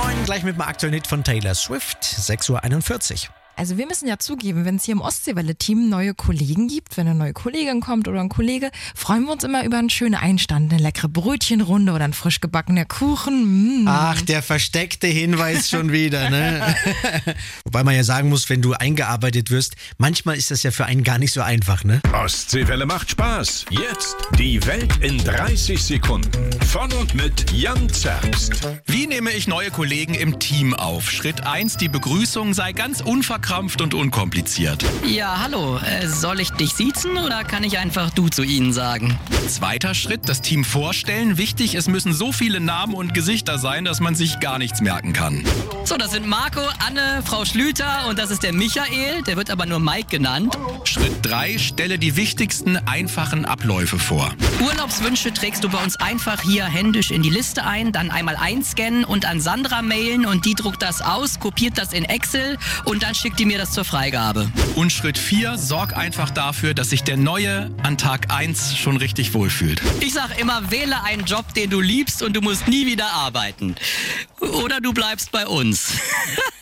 9, gleich mit dem aktuellen Hit von Taylor Swift, 6:41 Uhr. Also wir müssen ja zugeben, wenn es hier im Ostseewelle-Team neue Kollegen gibt, wenn eine neue Kollegin kommt oder ein Kollege, freuen wir uns immer über einen schönen Einstand, eine leckere Brötchenrunde oder ein frisch gebackener Kuchen. Ach, der versteckte Hinweis schon wieder, ne? Wobei man ja sagen muss, wenn du eingearbeitet wirst, manchmal ist das ja für einen gar nicht so einfach, ne? Ostseewelle macht Spaß. Jetzt die Welt in 30 Sekunden. Von und mit Jan Zerbst. Wie nehme ich neue Kollegen im Team auf? Schritt 1, die Begrüßung sei ganz unverkrampft und unkompliziert. Ja, hallo. Soll ich dich siezen oder kann ich einfach du zu ihnen sagen? Zweiter Schritt, das Team vorstellen. Wichtig, es müssen so viele Namen und Gesichter sein, dass man sich gar nichts merken kann. So, das sind Marco, Anne, Frau Schlüter und das ist der Michael. Der wird aber nur Mike genannt. Schritt 3, stelle die wichtigsten, einfachen Abläufe vor. Urlaubswünsche trägst du bei uns einfach hier händisch in die Liste ein, dann einmal einscannen und an Sandra mailen und die druckt das aus, kopiert das in Excel und dann schickt die mir das zur Freigabe. Und Schritt 4, sorg einfach dafür, dass sich der Neue an Tag 1 schon richtig wohlfühlt. Ich sag immer, wähle einen Job, den du liebst und du musst nie wieder arbeiten. Oder du bleibst bei uns.